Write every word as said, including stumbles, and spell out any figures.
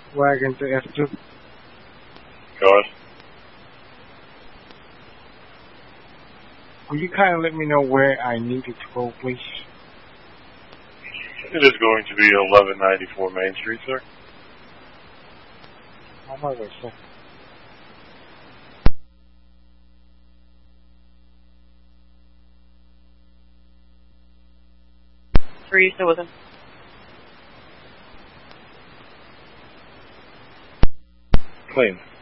Wagon to F two. Go ahead. Will you kind of let me know where I need to go, please? It is going to be eleven ninety-four Main Street, sir. On my way, sir. Are you still with him? Clean.